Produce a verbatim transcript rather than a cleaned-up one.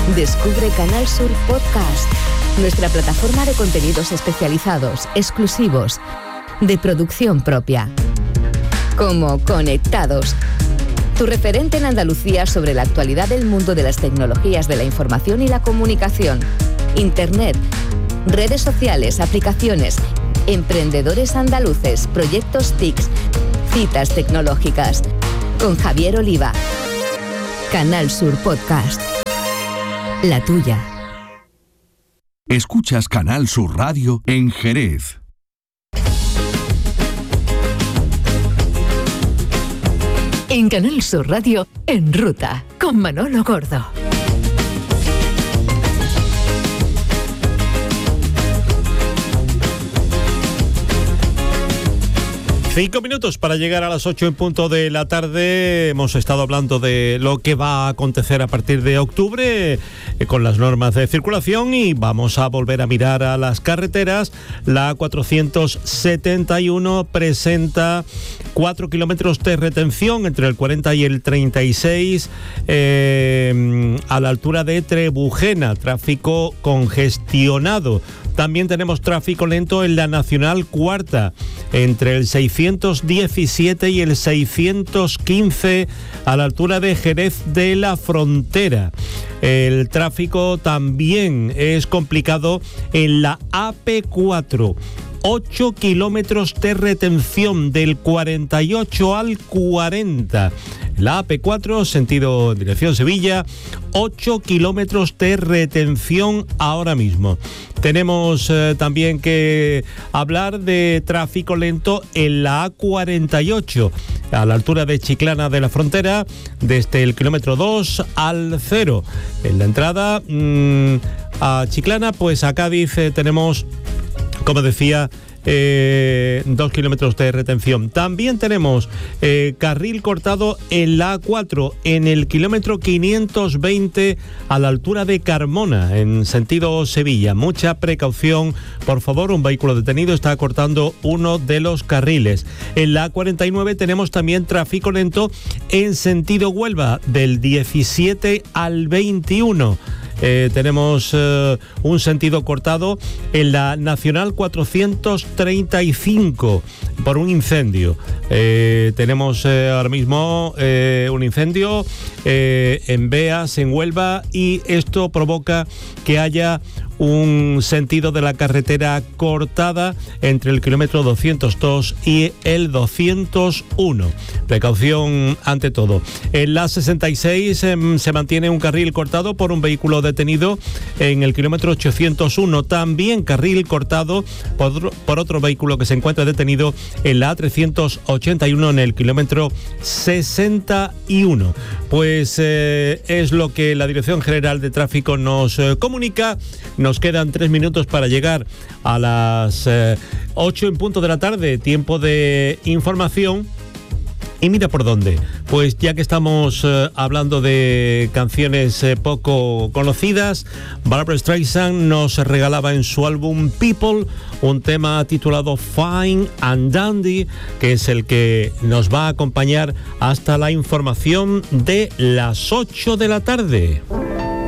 Descubre Canal Sur Podcast, nuestra plataforma de contenidos especializados, exclusivos, de producción propia. Como Conectados, tu referente en Andalucía sobre la actualidad del mundo de las tecnologías de la información y la comunicación, Internet, redes sociales, aplicaciones, emprendedores andaluces, proyectos T I C, citas tecnológicas. Con Javier Oliva. Canal Sur Podcast. La tuya. Escuchas Canal Sur Radio en Jerez. En Canal Sur Radio, En Ruta, con Manolo Gordo. Cinco minutos para llegar a las ocho en punto de la tarde. Hemos estado hablando de lo que va a acontecer a partir de octubre eh, con las normas de circulación, y vamos a volver a mirar a las carreteras. La A cuatrocientos setenta y uno presenta cuatro kilómetros de retención entre el cuarenta y el treinta y seis eh, a la altura de Trebujena. Tráfico congestionado. También tenemos tráfico lento en la Nacional Cuarta, entre el seiscientos diecisiete y el seiscientos quince, a la altura de Jerez de la Frontera. El tráfico también es complicado en la A P cuatro. ocho kilómetros de retención del cuarenta y ocho al cuarenta. La A P cuatro, sentido dirección Sevilla, ocho kilómetros de retención ahora mismo. Tenemos eh, también que hablar de tráfico lento en la A cuarenta y ocho, a la altura de Chiclana de la Frontera, desde el kilómetro dos al cero. En la entrada mmm, a Chiclana, pues a Cádiz eh, tenemos, como decía, Eh, dos kilómetros de retención. También tenemos eh, carril cortado en la A cuatro, en el kilómetro quinientos veinte, a la altura de Carmona, en sentido Sevilla. Mucha precaución, por favor. Un vehículo detenido está cortando uno de los carriles. En la A cuarenta y nueve tenemos también tráfico lento en sentido Huelva, del diecisiete al veintiuno. Eh, tenemos eh, un sentido cortado en la Nacional cuatrocientos treinta y cinco por un incendio. Eh, tenemos eh, ahora mismo eh, un incendio eh, en Beas, en Huelva, y esto provoca que haya un sentido de la carretera cortada entre el kilómetro doscientos dos y el doscientos uno. Precaución ante todo. En la sesenta y seis eh, se mantiene un carril cortado por un vehículo detenido en el kilómetro ochocientos uno. También carril cortado por, por otro vehículo que se encuentra detenido en la A trescientos ochenta y uno, en el kilómetro sesenta y uno. Pues eh, es lo que la Dirección General de Tráfico nos eh, comunica. Nos quedan tres minutos para llegar a las eh, ocho en punto de la tarde, tiempo de información. Y mira por dónde, pues ya que estamos eh, hablando de canciones eh, poco conocidas, Barbra Streisand nos regalaba en su álbum People un tema titulado Fine and Dandy, que es el que nos va a acompañar hasta la información de las ocho de la tarde.